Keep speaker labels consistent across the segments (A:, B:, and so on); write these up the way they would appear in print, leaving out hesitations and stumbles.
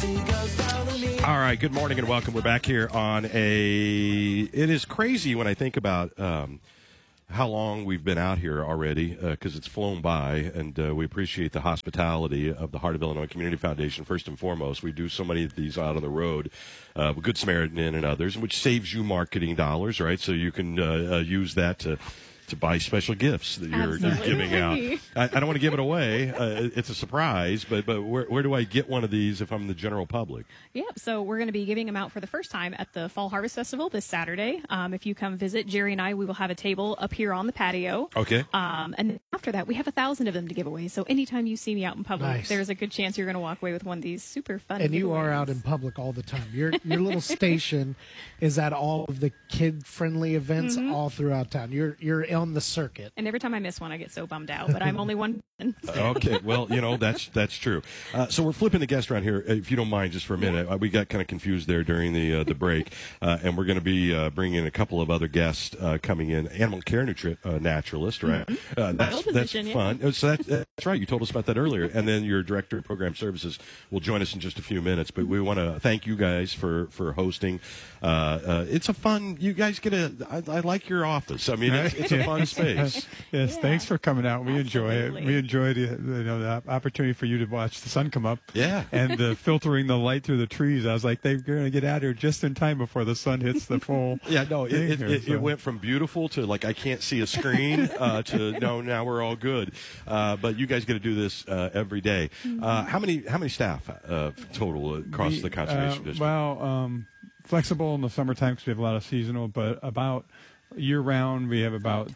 A: All right, good morning and welcome. We're back here on it is crazy when I think about how long we've been out here already, because it's flown by, and we appreciate the hospitality of the Heart of Illinois Community Foundation. First and foremost, we do so many of these out on the road, with Good Samaritan Inn and others, which saves you marketing dollars, right? So you can use that to buy special gifts that you're giving out. I don't want to give it away. It's a surprise, but where do I get one of these if I'm the general public?
B: Yep, so we're going to be giving them out for the first time at the Fall Harvest Festival this Saturday. If you come visit, Jerry and I, we will have a table up here on the patio.
A: Okay.
B: And after that, we have 1,000 of them to give away. So anytime you see me out in public,
C: Nice.
B: there's a good chance you're going to walk away with one of these super fun
C: And you
B: giveaways.
C: are out in public all the time. Your little station is at all of the kid-friendly events all throughout town. You're on the circuit.
B: And every time I miss one, I get so bummed out. But I'm only one.
A: Okay, well, that's true. So we're flipping the guest around here, if you don't mind, just for a minute. We got kind of confused there during the break, and we're going to be bringing in a couple of other guests coming in. Animal care naturalist, right? That's
B: position,
A: fun.
B: yeah.
A: So that's right. You told us about that earlier. And then your director of program services will join us in just a few minutes. But we want to thank you guys for hosting. It's a fun. You guys get I like your office. I mean, it's a fun space.
D: Yes,
B: Yeah.
D: thanks for coming out. We enjoy it.
B: Absolutely.
D: We enjoy the opportunity for you to watch the sun come up.
A: Yeah.
D: And filtering the light through the trees. I was like, they're going to get out here just in time before the sun hits the full.
A: Yeah, no,
D: thing here, so.
A: it went from beautiful to like I can't see a screen to no, now we're all good. But you guys got to do this every day. How many staff total across the conservation district?
D: Well, flexible in the summertime because we have a lot of seasonal, but about year-round we have about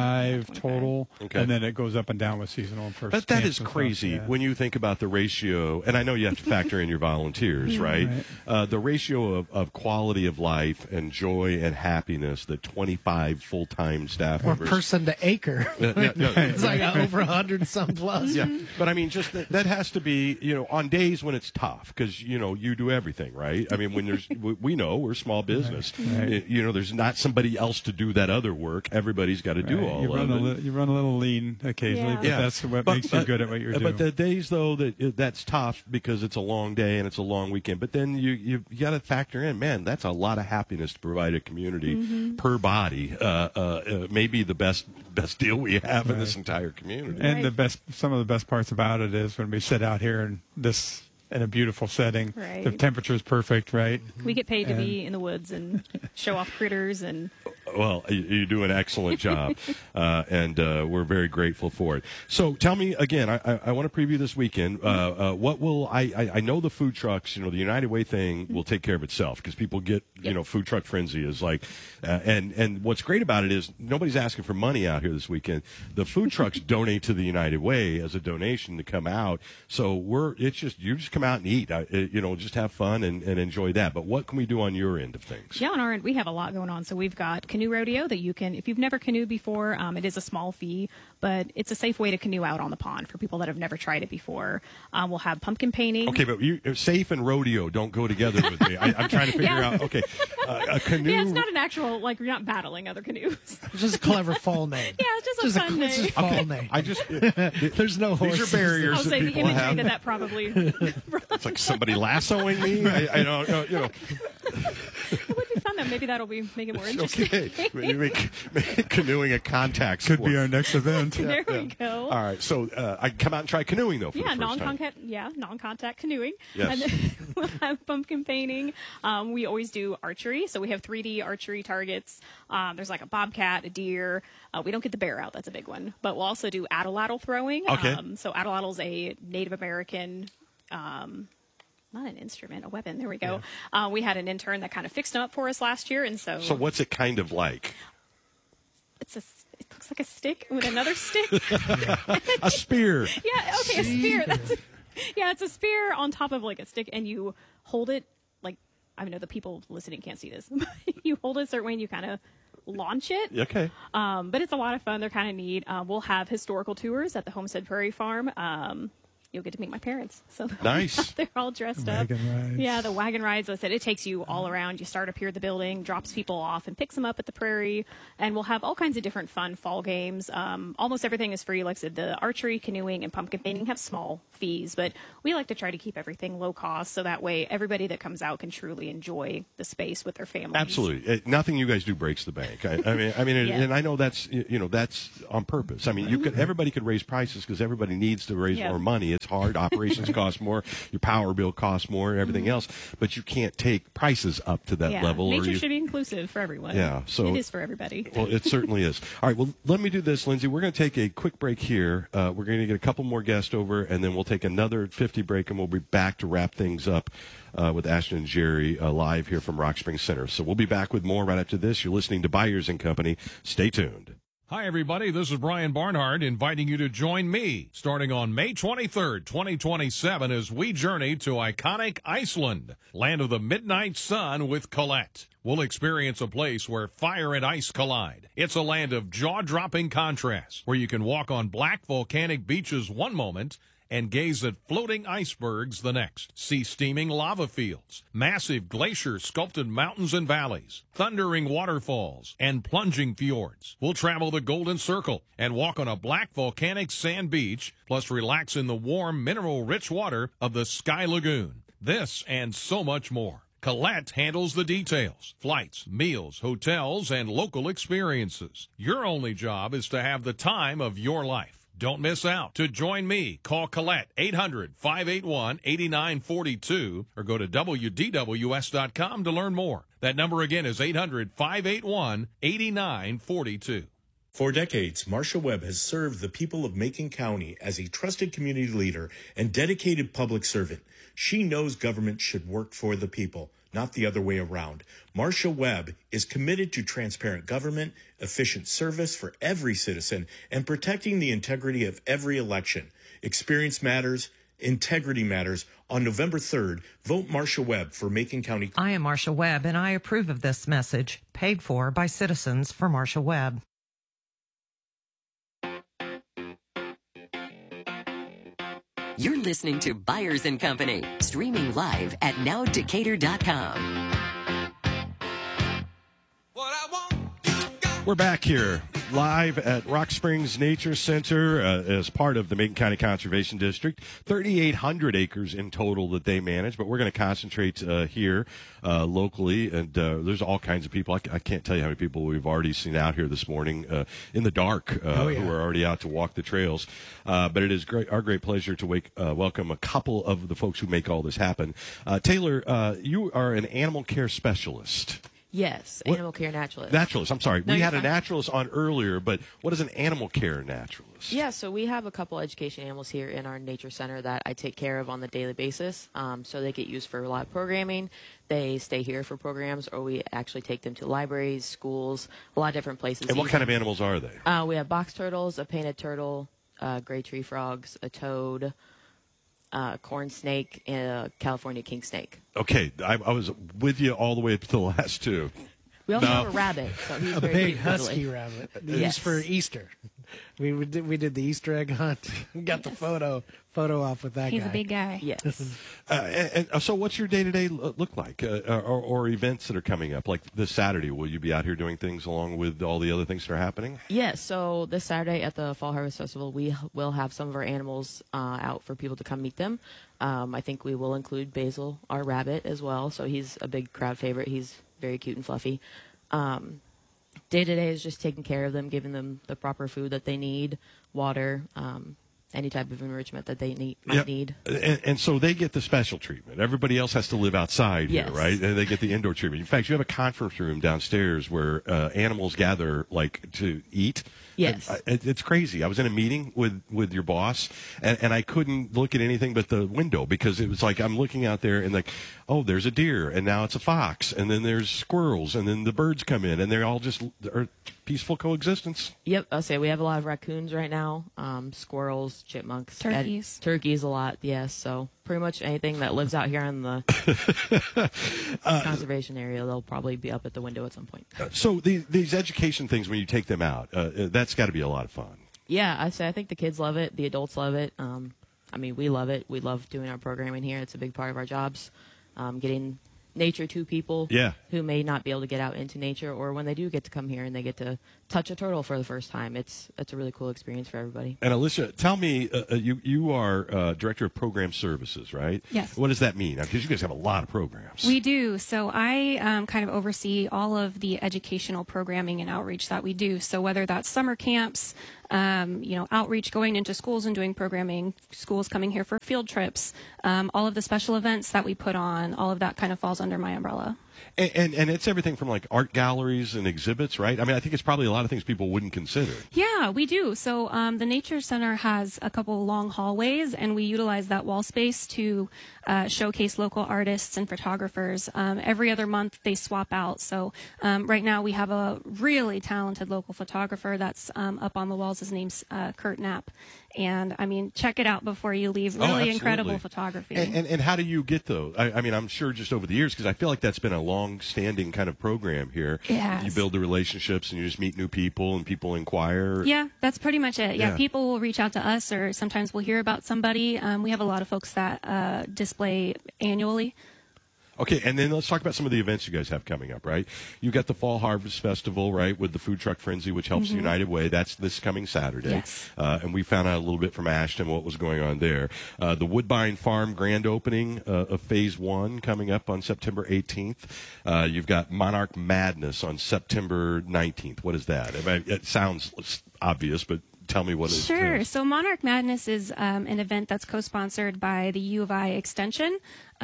D: 25 total,
A: Okay.
D: and then it goes up and down with seasonal. For
A: But that
D: camps
A: is
D: and stuff,
A: crazy
D: yeah.
A: when you think about the ratio, and I know you have to factor in your volunteers, right? The ratio of quality of life and joy and happiness that 25 full-time staff
C: Or
A: members.
C: person to acre. It's like over 100 some plus.
A: Yeah, but I mean, just that has to be, on days when it's tough because you do everything, right? I mean, when there's, we know we're small business.
D: Right.
A: There's not somebody else to do that other work. Everybody's got to do
D: Right.
A: all
D: You
A: of it.
D: You run a little lean occasionally,
B: Yeah.
D: but that's what makes you good at what you're doing.
A: But the days though that's tough because it's a long day and it's a long weekend. But then you got to factor in, man, that's a lot of happiness to provide a community per body. Maybe the best deal we have in this entire community.
D: And
B: Right.
D: some of the best parts about it is when we sit out here in a beautiful setting.
B: Right.
D: The temperature is perfect, right?
B: We get paid to be in the woods and show off critters and
A: Well, you do an excellent job, and we're very grateful for it. So tell me again, I want to preview this weekend. What will I know the food trucks, the United Way thing will take care of itself because people get, food truck frenzy is like, and what's great about it is nobody's asking for money out here this weekend. The food trucks donate to the United Way as a donation to come out. So you just come out and eat, just have fun and enjoy that. But what can we do on your end of things?
B: Yeah, on our end, we have a lot going on. So we've got canoe rodeo that you can, if you've never canoed before, it is a small fee, but it's a safe way to canoe out on the pond for people that have never tried it before. We'll have pumpkin painting.
A: Okay, but safe and rodeo don't go together with me. I'm trying to figure out, okay, a canoe.
B: Yeah, it's not an actual, you're not battling other canoes.
C: It's just a clever fall name.
B: Yeah, it's just a fun
C: it's just a
B: name.
C: fall name.
A: I just,
C: There's no horses.
A: these are barriers
B: I'll
A: that
B: say the
A: people
B: imagery
A: have.
B: that probably
A: It's like somebody lassoing me. I don't know,
B: it would be fun though. Maybe that'll make it more interesting.
A: Okay, make canoeing a contact
D: Could
A: sport.
D: be our next event.
B: There we go.
A: All right, so I can come out and try canoeing though. For
B: Yeah,
A: the first time.
B: non-contact canoeing.
A: Yes.
B: And then we'll have pumpkin painting. We always do archery, so we have 3D archery targets. There's like a bobcat, a deer. We don't get the bear out; that's a big one. But we'll also do atlatl throwing.
A: Okay.
B: So atlatl is a Native American. Not an instrument, a weapon. There we go. Yeah. We had an intern that kind of fixed them up for us last year, and so.
A: So what's it kind of like?
B: It looks like a stick with another stick.
A: A spear.
B: Yeah, okay, a spear. It's a spear on top of like a stick, and you hold it I know the people listening can't see this. You hold it a certain way, and you kind of launch it.
A: Okay.
B: But it's a lot of fun. They're kind of neat. We'll have historical tours at the Homestead Prairie Farm. you'll get to meet my parents. So
A: Nice.
B: they're all dressed
D: Wagon
B: up.
D: rides.
B: Yeah, the wagon rides. I said it takes you all around. You start up here at the building, drops people off, and picks them up at the prairie. And we'll have all kinds of different fun fall games. Almost everything is free. Like I said, the archery, canoeing, and pumpkin painting have small fees, but we like to try to keep everything low cost so that way everybody that comes out can truly enjoy the space with their families.
A: Absolutely. Nothing you guys do breaks the bank. I mean,
B: Yeah.
A: and I know that's that's on purpose. I mean, everybody could raise prices because everybody needs to raise
B: Yeah.
A: more money. It's hard. Operations cost more. Your power bill costs more. And everything else. But you can't take prices up to that
B: Yeah,
A: level.
B: nature should be inclusive for everyone.
A: Yeah, so
B: it is for everybody.
A: Well, it certainly is. All right. Well, let me do this, Lindsay. We're going to take a quick break here. We're going to get a couple more guests over, and then we'll take another 50 break, and we'll be back to wrap things up with Ashton and Jerry live here from Rock Springs Center. So we'll be back with more right after this. You're listening to Byers and Company. Stay tuned.
E: Hi, everybody. This is Brian Barnhart inviting you to join me starting on May 23rd, 2027, as we journey to iconic Iceland, land of the midnight sun with Colette. We'll experience a place where fire and ice collide. It's a land of jaw-dropping contrasts where you can walk on black volcanic beaches one moment and gaze at floating icebergs the next. See steaming lava fields, massive glacier-sculpted mountains and valleys, thundering waterfalls, and plunging fjords. We'll travel the Golden Circle and walk on a black volcanic sand beach, plus relax in the warm, mineral-rich water of the Sky Lagoon. This and so much more. Colette handles the details, flights, meals, hotels, and local experiences. Your only job is to have the time of your life. Don't miss out. To join me, call Colette 800-581-8942 or go to WDWS.com to learn more. That number again is 800-581-8942.
F: For decades, Marcia Webb has served the people of Macon County as a trusted community leader and dedicated public servant. She knows government should work for the people, not the other way around. Marcia Webb is committed to transparent government, efficient service for every citizen, and protecting the integrity of every election. Experience matters. Integrity matters. On November 3rd, vote Marcia Webb for Macon County.
G: I am Marcia Webb, and I approve of this message, paid for by citizens for Marcia Webb.
H: You're listening to Byers and Company, streaming live at nowdecatur.com.
A: We're back here live at Rock Springs Nature Center as part of the Macon County Conservation District. 3,800 acres in total that they manage, but we're going to concentrate here locally. And there's all kinds of people. I can't tell you how many people we've already seen out here this morning in the dark who are already out to walk the trails. But it is our great pleasure to welcome a couple of the folks who make all this happen. Taylor, you are an animal care specialist.
I: Yes, animal care naturalist.
A: Naturalist, I'm sorry.
I: No,
A: we
I: you're
A: had a
I: fine.
A: naturalist on earlier, but what is an animal care naturalist?
I: Yeah, so we have a couple education animals here in our nature center that I take care of on the daily basis. So they get used for a lot of programming. They stay here for programs, or we actually take them to libraries, schools, a lot of different places.
A: And what kind of animals are they?
I: We have box turtles, a painted turtle, gray tree frogs, a toad, corn snake, and a California king snake.
A: Okay, I was with you all the way up to the last two.
I: We also have a rabbit, so he's
C: A
I: very
C: big
I: cute and cuddly.
C: husky rabbit.
I: Yes.
C: Used for Easter. We did the Easter egg hunt. Got the photo off with that
B: He's
C: guy.
B: a big guy.
I: Yes.
A: And so what's your day-to-day look like, or events that are coming up? Like this Saturday, will you be out here doing things along with all the other things that are happening?
I: Yes, so this Saturday at the Fall Harvest Festival, we will have some of our animals out for people to come meet them. I think we will include Basil, our rabbit, as well. So he's a big crowd favorite. He's very cute and fluffy. Day-to-day is just taking care of them, giving them the proper food that they need, water, any type of enrichment that they might need.
A: And so they get the special treatment. Everybody else has to live outside here,
I: Yes.
A: right? And they get the indoor treatment. In fact, you have a conference room downstairs where animals gather, like, to eat.
I: Yes.
A: It's crazy. I was in a meeting with your boss, and I couldn't look at anything but the window because it was like I'm looking out there and like, oh, there's a deer, and now it's a fox, and then there's squirrels, and then the birds come in, and they're all just are peaceful coexistence.
I: Yep, I'll say we have a lot of raccoons right now, squirrels, chipmunks.
B: Turkeys.
I: Turkeys a lot, yes. So pretty much anything that lives out here in the conservation area, they'll probably be up at the window at some point.
A: So these education things, when you take them out, that's got to be a lot of fun.
I: Yeah, I think the kids love it. The adults love it. I mean, we love it. We love doing our programming here. It's a big part of our jobs, getting nature to people who may not be able to get out into nature, or when they do get to come here and they get to touch a turtle for the first time. It's a really cool experience for everybody.
A: And Alicia, tell me, you are Director of Program Services, right?
B: Yes.
A: What does that mean? Because you guys have a lot of programs.
B: We do. So I kind of oversee all of the educational programming and outreach that we do. So whether that's summer camps, outreach, going into schools and doing programming, schools coming here for field trips, all of the special events that we put on, all of that kind of falls under my umbrella.
A: And it's everything from like art galleries and exhibits, right? I mean, I think it's probably a lot of things people wouldn't consider.
B: Yeah, we do. So the Nature Center has a couple long hallways, and we utilize that wall space to showcase local artists and photographers. Every other month they swap out. So right now we have a really talented local photographer that's up on the walls. His name's Kurt Knapp. And, I mean, check it out before you leave. Really incredible photography.
A: And how do you get those? I mean, I'm sure just over the years, because I feel like that's been a long-standing kind of program here.
B: It has.
A: You build the relationships and you just meet new people and people inquire.
B: Yeah, that's pretty much it. Yeah, people will reach out to us, or sometimes we'll hear about somebody. We have a lot of folks that display annually.
A: Okay, and then let's talk about some of the events you guys have coming up, right? You got the Fall Harvest Festival, right, with the Food Truck Frenzy, which helps United Way. That's this coming Saturday.
B: Yes.
A: And we found out a little bit from Ashton what was going on there. The Woodbine Farm grand opening of Phase 1 coming up on September 18th. You've got Monarch Madness on September 19th. What is that? I mean, it sounds obvious, but tell me what it is.
B: Sure. So Monarch Madness is an event that's co-sponsored by the U of I Extension.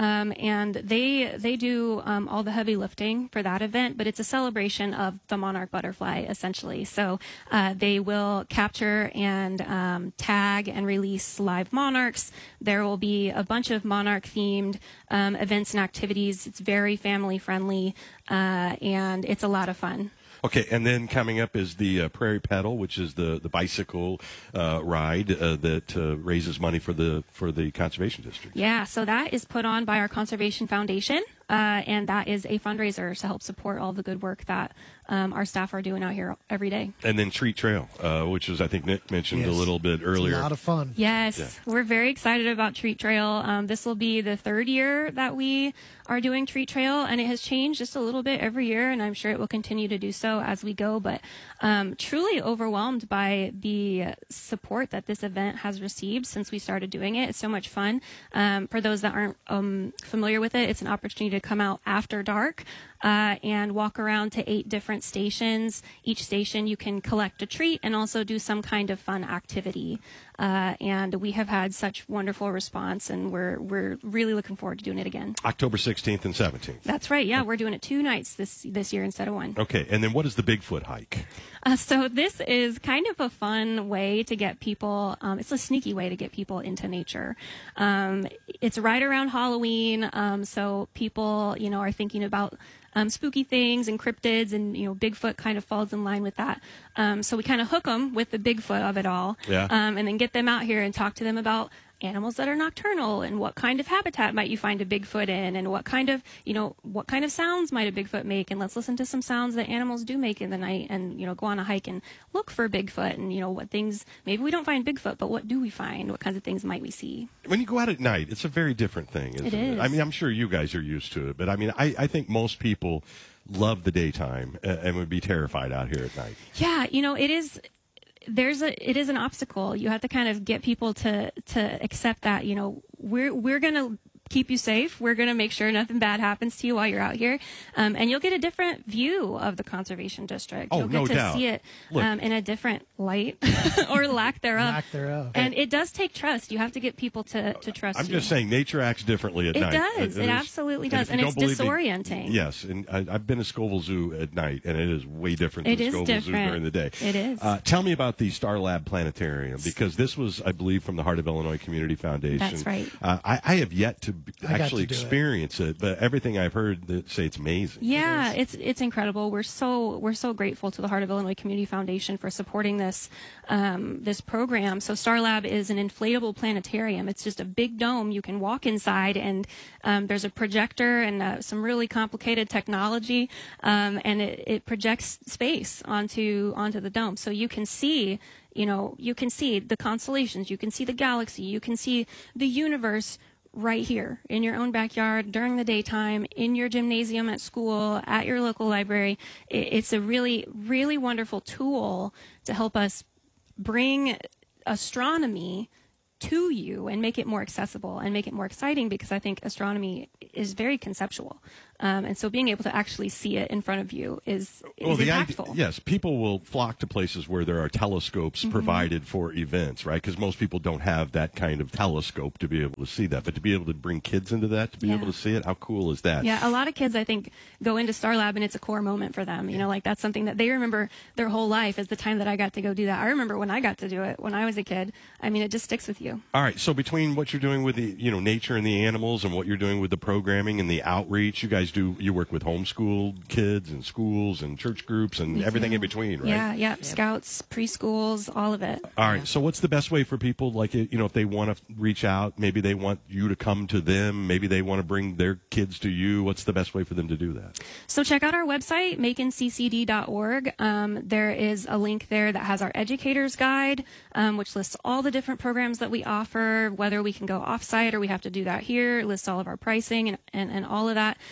B: And they do all the heavy lifting for that event, but it's a celebration of the monarch butterfly, essentially. So they will capture and tag and release live monarchs. There will be a bunch of monarch-themed events and activities. It's very family-friendly, and it's a lot of fun.
A: Okay, and then coming up is the Prairie Pedal, which is the bicycle ride that raises money for the Conservation District.
B: Yeah, so that is put on by our Conservation Foundation, and that is a fundraiser to help support all the good work that our staff are doing out here every day.
A: And then Treat Trail, which is, I think Nick mentioned a little bit earlier.
C: It's a lot of fun.
B: Yes, we're very excited about Treat Trail. This will be the third year that we are doing Treat Trail, and it has changed just a little bit every year, and I'm sure it will continue to do so as we go, but truly overwhelmed by the support that this event has received since we started doing it. It's so much fun. For those that aren't familiar with it, it's an opportunity to come out after dark and walk around to 8 different stations. Each station you can collect a treat and also do some kind of fun activity. And we have had such wonderful response, and we're really looking forward to doing it again.
A: October 16th and 17th.
B: That's right. Yeah, we're doing it 2 nights this year instead of 1.
A: Okay, and then what is the Bigfoot hike?
B: So this is kind of a fun way to get people, it's a sneaky way to get people into nature. It's right around Halloween, so people, are thinking about spooky things and cryptids, and Bigfoot kind of falls in line with that. So we kind of hook them with the Bigfoot of it all, and then get them out here and talk to them about animals that are nocturnal and what kind of habitat might you find a Bigfoot in, and what kind of sounds might a Bigfoot make, and let's listen to some sounds that animals do make in the night, and go on a hike and look for Bigfoot, and what things, maybe we don't find Bigfoot, but what do we find? What kinds of things might we see?
A: When you go out at night, it's a very different thing, isn't it?
B: It is.
A: I mean, I'm sure you guys are used to it, but I mean, I think most people love the daytime and would be terrified out here at night.
B: Yeah, it is. It is an obstacle. You have to kind of get people to accept that, we're going to keep you safe. We're going to make sure nothing bad happens to you while you're out here. And you'll get a different view of the Conservation District.
A: Oh,
B: you'll get
A: no
B: to
A: doubt.
B: see it in a different light or lack thereof.
C: Lack thereof.
B: And it does take trust. You have to get people to trust
A: I'm
B: you.
A: just saying, nature acts differently at night.
B: It does. It absolutely does. And it's disorienting.
A: Yes. And I've been to Scoville Zoo at night, and it is way different than Scoville Zoo during the day.
B: It is.
A: Tell me about the Star Lab Planetarium, because this was, I believe, from the Heart of Illinois Community Foundation.
B: That's right.
A: I have yet to actually
C: to do it.
A: experience it, but everything I've heard that say it's amazing.
B: Yeah, it's incredible. We're so grateful to the Heart of Illinois Community Foundation for supporting this this program. So Star Lab is an inflatable planetarium. It's just a big dome. You can walk inside, and there's a projector and some really complicated technology, and it projects space onto the dome, so you can see. You can see the constellations, you can see the galaxy, you can see the universe right here in your own backyard during the daytime, in your gymnasium at school, at your local library. It's a really, really wonderful tool to help us bring astronomy to you and make it more accessible and make it more exciting, because I think astronomy is very conceptual. And so being able to actually see it in front of you is impactful.
A: Yes, people will flock to places where there are telescopes provided for events, right? Because most people don't have that kind of telescope to be able to see that. But to be able to bring kids into that, to be able to see it, how cool is that?
B: Yeah, a lot of kids, I think, go into Star Lab and it's a core moment for them. Like that's something that they remember their whole life is the time that I got to go do that. I remember when I got to do it when I was a kid. I mean, it just sticks with you.
A: All right, so between what you're doing with the nature and the animals and what you're doing with the programming and the outreach, you work with homeschooled kids and schools and church groups and everything in between, right?
B: Yeah, scouts, preschools, all of it.
A: All right, so what's the best way for people, like, if they want to reach out, maybe they want you to come to them, maybe they want to bring their kids to you, what's the best way for them to do that?
B: So check out our website, maconccd.org. There is a link there that has our educator's guide, which lists all the different programs that we offer, whether we can go off-site or we have to do that here, lists all of our pricing and all of that.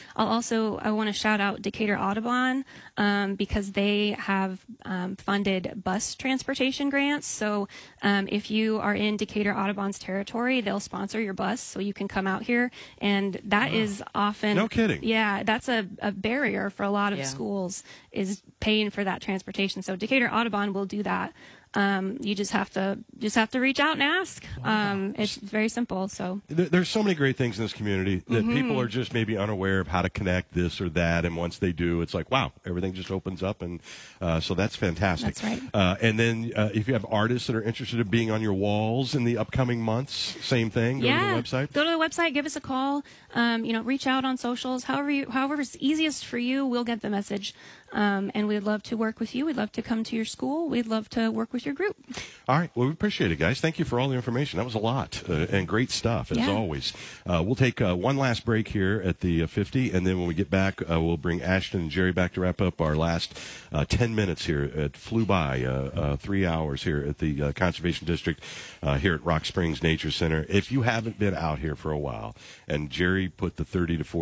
B: I want to shout out Decatur Audubon because they have funded bus transportation grants. So if you are in Decatur Audubon's territory, they'll sponsor your bus so you can come out here. And that is often...
A: No kidding.
B: Yeah, that's a barrier for a lot of schools, is paying for that transportation. So Decatur Audubon will do that. You just have to reach out and ask. It's very simple. So
A: there's so many great things in this community that people are just maybe unaware of how to connect this or that, and once they do, it's like, wow, everything just opens up, and so that's fantastic.
B: That's right.
A: And then if you have artists that are interested in being on your walls in the upcoming months, same thing. Go to the website.
B: Go to the website. Give us a call. Reach out on socials. However's easiest for you, we'll get the message. And we'd love to work with you. We'd love to come to your school. We'd love to work with your group.
A: All right. Well, we appreciate it, guys. Thank you for all the information. That was a lot and great stuff, as always. We'll take one last break here at the 50, and then when we get back, we'll bring Ashton and Jerry back to wrap up our last 10 minutes here. It flew by 3 hours here at the Conservation District here at Rock Springs Nature Center. If you haven't been out here for a while, and Jerry put the 30 to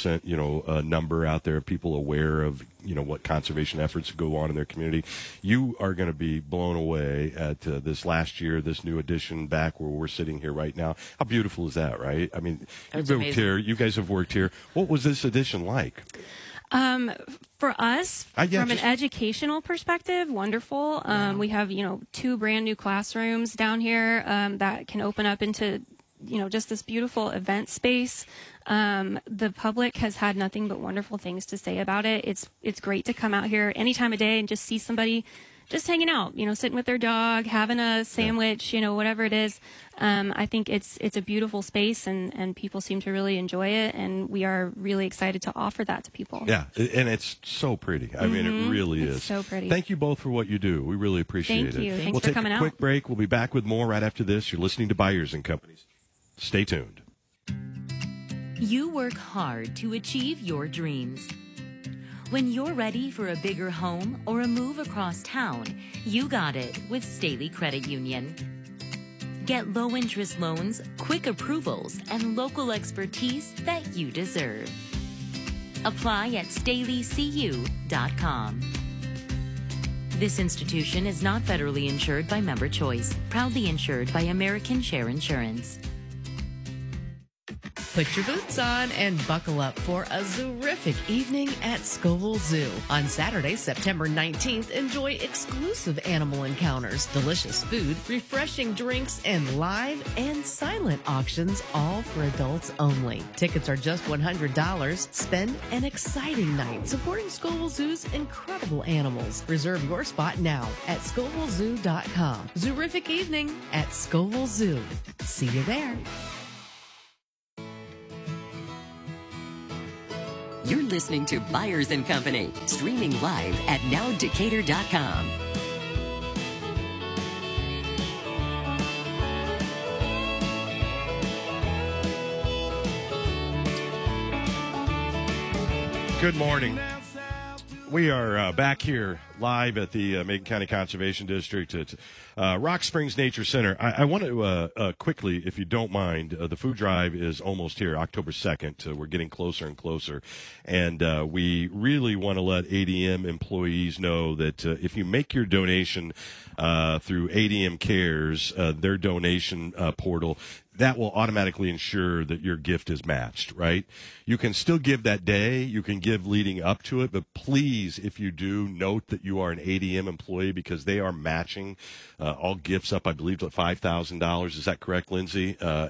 A: 40% number out there of people aware of what conservation efforts go on in their community, you are going to be blown away at this last year, this new edition back where we're sitting here right now. How beautiful is that, right? I mean, you've worked here, you guys have worked here. What was this edition like?
B: For us, from an educational perspective, wonderful. We have, 2 brand new classrooms down here that can open up into just this beautiful event space. The public has had nothing but wonderful things to say about it. It's great to come out here any time of day and just see somebody just hanging out, sitting with their dog, having a sandwich, whatever it is. I think it's a beautiful space, and people seem to really enjoy it, and we are really excited to offer that to people.
A: Yeah, and it's so pretty. I mean, it really is.
B: So pretty.
A: Thank you both for what you do. We really appreciate it.
B: Thank you. Thanks
A: we'll
B: for
A: take
B: coming
A: a
B: out.
A: quick break. We'll be back with more right after this. You're listening to Byers & Companies. Stay tuned.
J: You work hard to achieve your dreams. When you're ready for a bigger home or a move across town, you got it with Staley Credit Union. Get low-interest loans, quick approvals, and local expertise that you deserve. Apply at StaleyCU.com. This institution is not federally insured by Member Choice, proudly insured by American Share Insurance.
K: Put your boots on and buckle up for a terrific evening at Scoville Zoo. On Saturday, September 19th, enjoy exclusive animal encounters, delicious food, refreshing drinks, and live and silent auctions, all for adults only. Tickets are just $100. Spend an exciting night supporting Scoville Zoo's incredible animals. Reserve your spot now at ScovilleZoo.com. Terrific evening at Scoville Zoo. See you there.
H: You're listening to Byers and Company, streaming live at nowdecatur.com.
A: Good morning. We are back here live at the Macon County Conservation District at Rock Springs Nature Center. I want to quickly, if you don't mind, the food drive is almost here, October 2nd. We're getting closer and closer. And we really want to let ADM employees know that if you make your donation through ADM Cares, their donation portal, that will automatically ensure that your gift is matched, right? You can still give that day. You can give leading up to it. But please, if you do, note that you are an ADM employee because they are matching all gifts up, I believe, to $5,000. Is that correct, Lindsay? So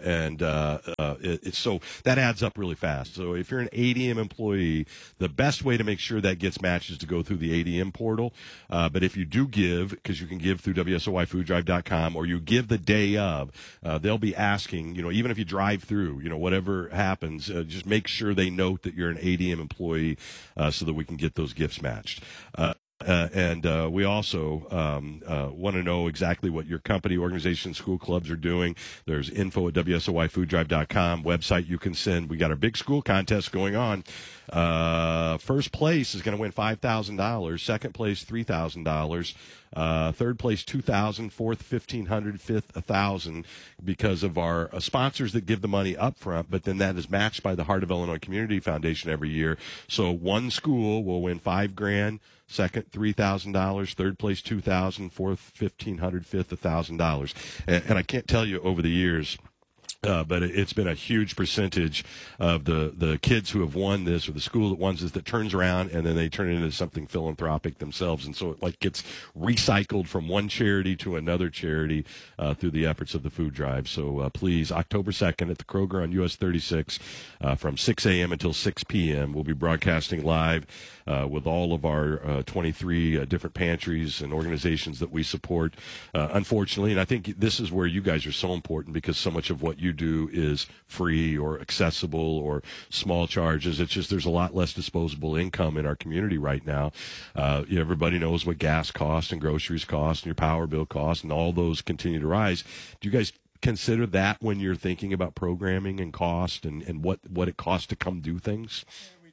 A: that adds up really fast. So if you're an ADM employee, the best way to make sure that gets matched is to go through the ADM portal. But if you do give, because you can give through WSOYFoodDrive.com or you give the day of, they'll be asking, even if you drive through, whatever happens, just make sure they note that you're an ADM employee so that we can get those gifts matched. And we also want to know exactly what your company, organization, school clubs are doing. There's info at WSOYFoodDrive.com, website you can send. We got our big school contest going on. First place is going to win $5,000. Second place, $3,000. Third place, $2,000. Fourth, $1,500. Fifth, $1,000. Because of our sponsors that give the money up front, but then that is matched by the Heart of Illinois Community Foundation every year. So one school will win $5,000. Second, $3,000. Third place, $2,000. Fourth, $1,500. Fifth, $1,000. And I can't tell you over the years. But it's been a huge percentage of the kids who have won this or the school that won this that turns around and then they turn it into something philanthropic themselves. And so it gets recycled from one charity to another charity through the efforts of the food drive. So please, October 2nd at the Kroger on US 36 from 6 a.m. until 6 p.m. We'll be broadcasting live with all of our 23 different pantries and organizations that we support, unfortunately. And I think this is where you guys are so important because so much of what you do is free or accessible or small charges. It's just there's a lot less disposable income in our community right now. Everybody knows what gas costs and groceries cost and your power bill costs, and all those continue to rise. Do you guys consider that when you're thinking about programming and cost and what it costs to come do things?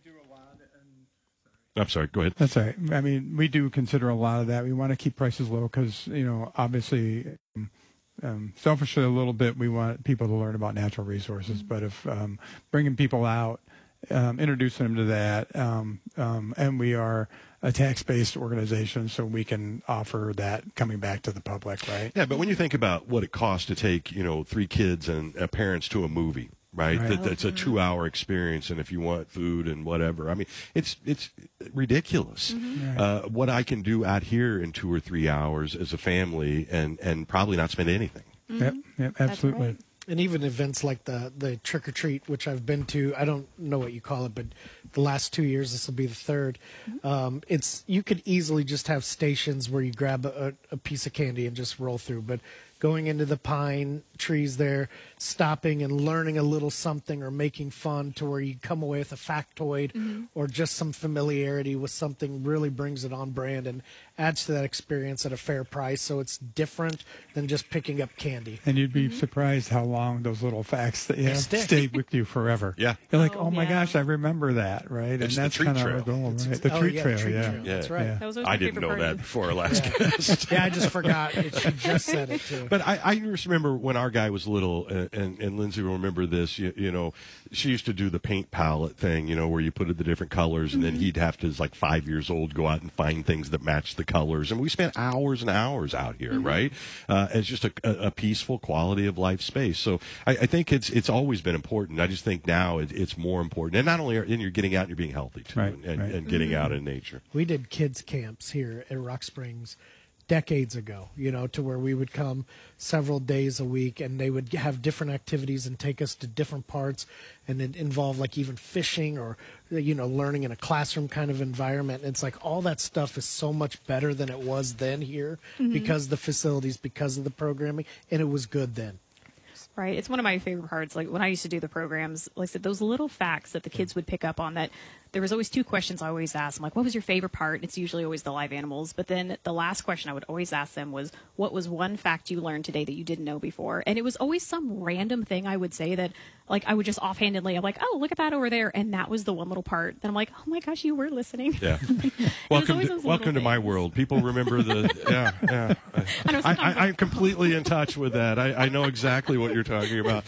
A: I'm sorry, go ahead.
D: That's all right. I mean, we do consider a lot of that. We want to keep prices low because, obviously, selfishly a little bit, we want people to learn about natural resources. But if bringing people out, introducing them to that, and we are a tax-based organization, so we can offer that coming back to the public, right?
A: Yeah, but when you think about what it costs to take, 3 kids and parents to a movie, right? That's a 2-hour experience, and if you want food and whatever, I mean, it's ridiculous. Mm-hmm. What I can do out here in 2 or 3 hours as a family and probably not spend anything.
D: Mm-hmm. Yep, absolutely.
B: Right.
C: And even events like the trick or treat, which I've been to, I don't know what you call it, but the last 2 years, this will be the third. Mm-hmm. You could easily just have stations where you grab a piece of candy and just roll through, but going into the pine trees there, stopping and learning a little something or making fun to where you come away with a factoid or just some familiarity with something really brings it on brand and adds to that experience at a fair price. So it's different than just picking up candy.
D: And you'd be surprised how long those little facts that you have stay with you forever.
A: Yeah.
D: You're like, oh my gosh, I remember that, right?
A: It's
D: and that's
A: kind
D: of our goal, right? The treat trail, yeah.
C: That's right.
A: Yeah.
B: That was
A: I didn't know that before our last guest.
C: Yeah, I just forgot. She just said it too.
A: But I just remember when our guy was little, and Lindsay will remember this, she used to do the paint palette thing, where you put the different colors, and then he'd have to, as like 5 years old, go out and find things that matched the colors. And we spent hours and hours out here, right? It's just a peaceful quality of life space. So I think it's always been important. I just think now it's more important. And not only you're getting out and you're being healthy, too, and getting out in nature.
C: We did kids camps here at Rock Springs decades ago, to where we would come several days a week and they would have different activities and take us to different parts, and it involved like even fishing or, learning in a classroom kind of environment. And it's like all that stuff is so much better than it was then here because the facilities, because of the programming, and it was good then.
B: Right. It's one of my favorite parts. Like when I used to do the programs, like I said, those little facts that the kids would pick up on, that there was always two questions I always asked them. Like, what was your favorite part? And it's usually always the live animals. But then the last question I would always ask them was, what was one fact you learned today that you didn't know before? And it was always some random thing I would say that, like, I would just offhandedly, I'm like, oh, look at that over there. And that was the one little part. Then I'm like, oh my gosh, you were listening.
A: Yeah. welcome to my world. People remember the, I'm completely in touch with that. I know exactly what you're talking about.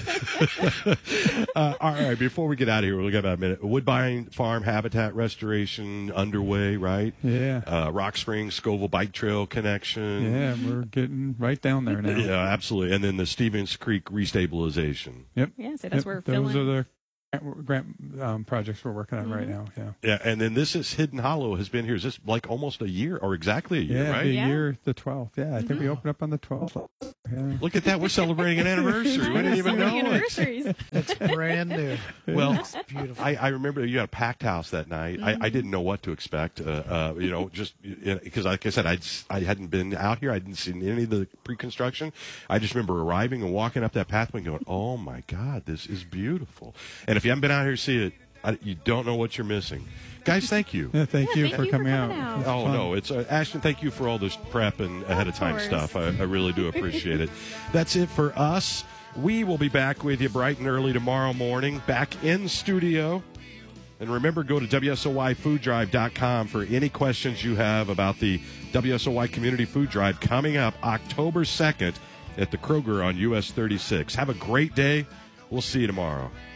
A: All right, before we get out of here, we'll get about a minute. Woodbine Farm habitat restoration underway, right?
D: Yeah.
A: Rock Springs, Scoville Bike Trail connection.
D: Yeah, we're getting right down there now.
A: Yeah, absolutely. And then the Stevens Creek restabilization.
D: Yep.
B: Yeah, so that's where we're
D: those are the grant projects we're working on right now. Yeah.
A: Yeah, and then this is Hidden Hollow has been here. Is this like almost a year or exactly a year, right?
D: The year, the 12th. Yeah, I think we opened up on the 12th. Yeah.
A: Look at that. We're celebrating an anniversary. We didn't even know it.
C: It's brand new.
A: Well,
C: It's beautiful.
A: I remember you had a packed house that night. I didn't know what to expect, just because, like I said, I hadn't been out here. I hadn't seen any of the pre-construction. I just remember arriving and walking up that pathway and going, oh, my God, this is beautiful. And if you haven't been out here to see it, you don't know what you're missing. Guys, thank you.
D: Yeah, thank you for coming out.
A: Oh, no. It's Ashton, thank you for all this prep and ahead of time stuff. I really do appreciate it. That's it for us. We will be back with you bright and early tomorrow morning, back in studio. And remember, go to WSOYFoodDrive.com for any questions you have about the WSOY Community Food Drive coming up October 2nd at the Kroger on US 36. Have a great day. We'll see you tomorrow.